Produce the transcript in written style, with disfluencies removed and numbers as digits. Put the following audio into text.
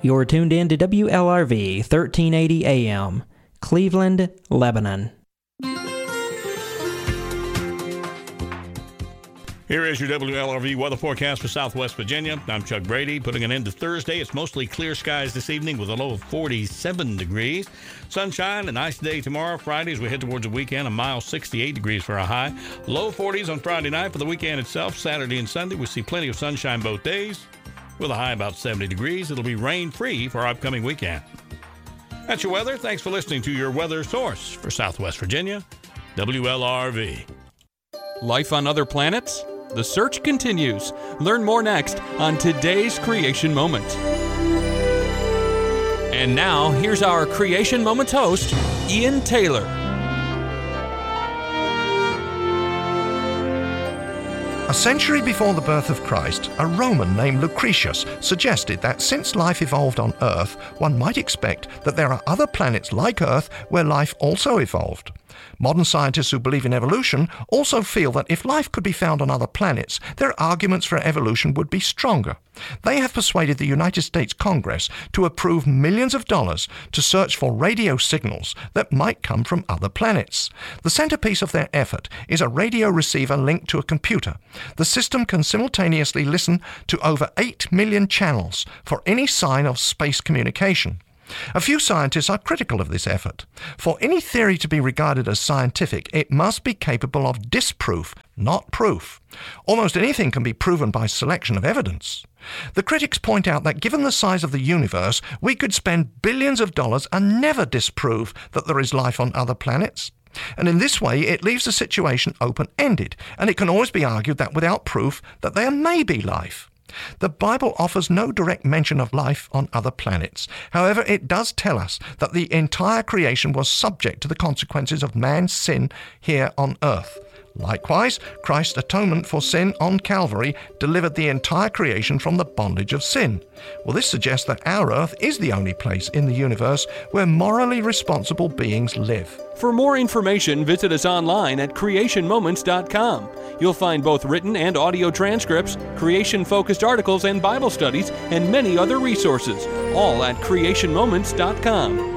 You're tuned in to WLRV 1380 AM, Cleveland, Lebanon. Here is your WLRV weather forecast for Southwest Virginia. I'm Chuck Brady, putting an end to Thursday. It's mostly clear skies this evening with a low of 47 degrees. Sunshine, a nice day tomorrow. Friday, as we head towards the weekend, a mild 68 degrees for a high. Low 40s on Friday night for the weekend itself. Saturday and Sunday, we see plenty of sunshine both days with a high about 70 degrees. It'll be rain-free for our upcoming weekend. That's your weather. Thanks for listening to your weather source for Southwest Virginia, WLRV. Life on other planets? The search continues. Learn more next on today's Creation Moment. And now, here's our Creation Moments host, Ian Taylor. A century before the birth of Christ, a Roman named Lucretius suggested that since life evolved on Earth, one might expect that there are other planets like Earth where life also evolved. Modern scientists who believe in evolution also feel that if life could be found on other planets, their arguments for evolution would be stronger. They have persuaded the United States Congress to approve millions of dollars to search for radio signals that might come from other planets. The centerpiece of their effort is a radio receiver linked to a computer. The system can simultaneously listen to over 8 million channels for any sign of space communication. A few scientists are critical of this effort. For any theory to be regarded as scientific, it must be capable of disproof, not proof. Almost anything can be proven by selection of evidence. The critics point out that given the size of the universe, we could spend billions of dollars and never disprove that there is life on other planets. And in this way, it leaves the situation open-ended, and it can always be argued that without proof that there may be life. The Bible offers no direct mention of life on other planets. However, it does tell us that the entire creation was subject to the consequences of man's sin here on earth. Likewise, Christ's atonement for sin on Calvary delivered the entire creation from the bondage of sin. Well, this suggests that our Earth is the only place in the universe where morally responsible beings live. For more information, visit us online at creationmoments.com. You'll find both written and audio transcripts, creation-focused articles and Bible studies, and many other resources, all at creationmoments.com.